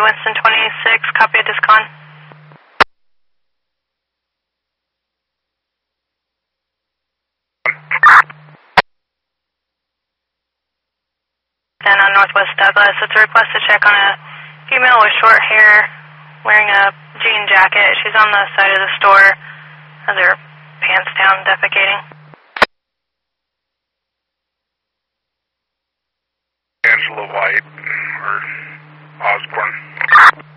Winston 26, copy of Discon. And on Northwest Douglas, it's a request to check on a female with short hair wearing a jean jacket. She's on the side of the store, has her pants down, defecating. Angela White, or Osborne.